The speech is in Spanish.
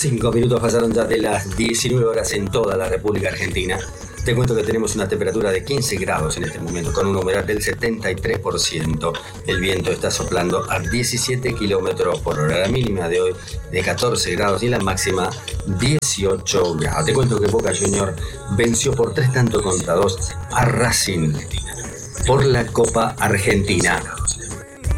5 minutos pasaron ya de las 19 horas en toda la República Argentina. Te cuento que tenemos una temperatura de 15 grados en este momento, con una humedad del 73%. El viento está soplando a 17 kilómetros por hora. La mínima de hoy de 14 grados y la máxima 18 grados. Te cuento que Boca Junior venció por 3-2 a Racing por la Copa Argentina.